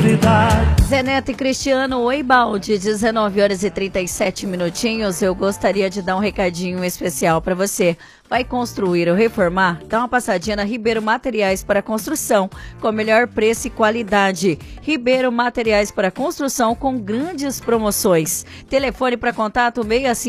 maturidade. Zé Neto e Cristiano, oi Balde, 19 horas e 37 minutinhos. Eu gostaria de dar um recadinho especial para você. Vai construir ou reformar? Dá uma passadinha na Ribeiro Materiais para Construção, com melhor preço e qualidade. Ribeiro Materiais para Construção com grandes promoções. Telefone para contato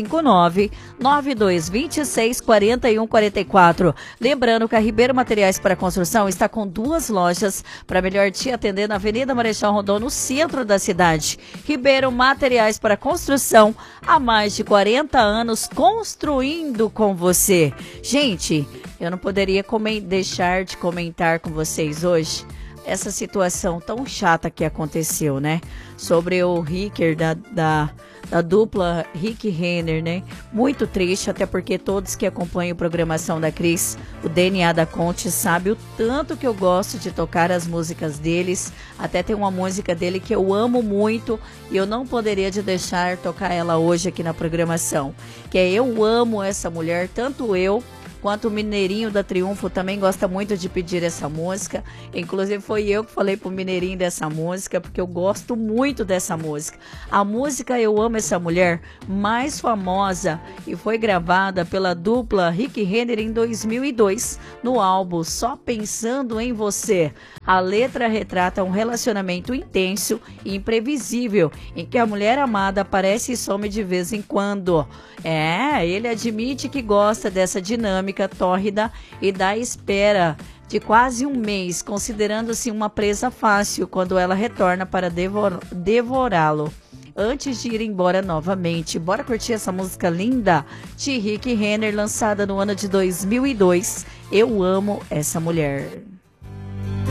659-9226-4144. Lembrando que a Ribeiro Materiais para Construção está com 2 lojas para melhor te atender na Avenida Marechal Rondon, no centro da cidade. Ribeiro Materiais para Construção, há mais de 40 anos construindo com você. Gente, eu não poderia deixar de comentar com vocês hoje essa situação tão chata que aconteceu, né? Sobre o Ricker da dupla Rick Renner, né? Muito triste, até porque todos que acompanham a programação da Cris, o DNA da Conte, sabe o tanto que eu gosto de tocar as músicas deles. Até tem uma música dele que eu amo muito e eu não poderia de deixar tocar ela hoje aqui na programação, que é Eu Amo Essa Mulher. Tanto eu quanto o Mineirinho da Triunfo também gosta muito de pedir essa música. Inclusive foi eu que falei pro Mineirinho dessa música, porque eu gosto muito dessa música. A música Eu Amo Essa Mulher, mais famosa e foi gravada pela dupla Rick Renner em 2002, no álbum Só Pensando em Você. A letra retrata um relacionamento intenso e imprevisível, em que a mulher amada aparece e some de vez em quando. Ele admite que gosta dessa dinâmica tórrida e da espera de quase um mês, considerando-se uma presa fácil quando ela retorna para devorá-lo antes de ir embora novamente. Bora curtir essa música linda de Rick Renner, lançada no ano de 2002. Eu Amo Essa Mulher.